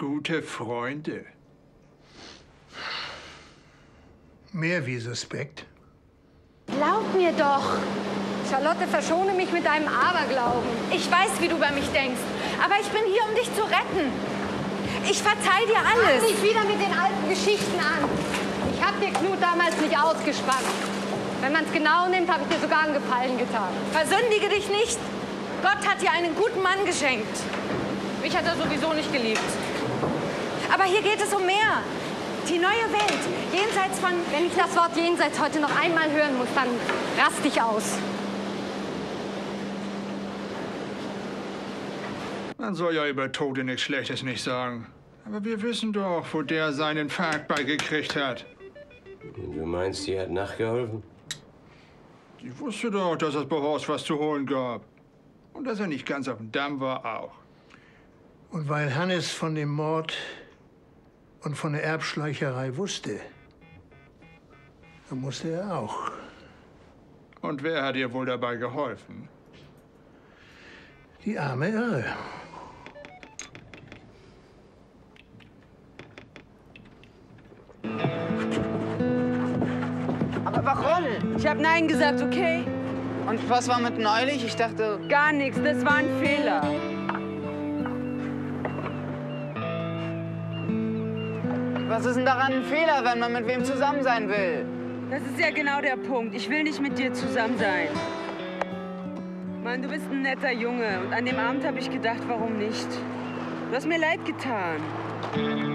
gute Freunde. Mehr wie suspekt. Glaub mir doch. Charlotte, verschone mich mit deinem Aberglauben. Ich weiß, wie du über mich denkst. Aber ich bin hier, um dich zu retten. Ich verzeih dir alles. Fang nicht wieder mit den alten Geschichten an. Ich habe dir Knut damals nicht ausgespannt. Wenn man es genau nimmt, habe ich dir sogar einen Gefallen getan. Versündige dich nicht. Gott hat dir einen guten Mann geschenkt. Mich hat er sowieso nicht geliebt. Aber hier geht es um mehr. Die neue Welt. Jenseits von... Wenn ich das Wort jenseits heute noch einmal hören muss, dann rast ich aus. Man soll ja über Tote nichts Schlechtes nicht sagen. Aber wir wissen doch, wo der seinen Infarkt beigekriegt hat. Du meinst, die hat nachgeholfen? Die wusste doch, dass es bei Horst was zu holen gab. Und dass er nicht ganz auf dem Damm war, auch. Und weil Hannes von dem Mord und von der Erbschleicherei wusste, dann musste er auch. Und wer hat ihr wohl dabei geholfen? Die arme Irre. Aber warum? Ich habe Nein gesagt, okay? Und was war mit neulich? Ich dachte... Gar nichts, das war ein Fehler. Was ist denn daran ein Fehler, wenn man mit wem zusammen sein will? Das ist ja genau der Punkt. Ich will nicht mit dir zusammen sein. Mann, du bist ein netter Junge. Und an dem Abend habe ich gedacht, warum nicht? Du hast mir leid getan.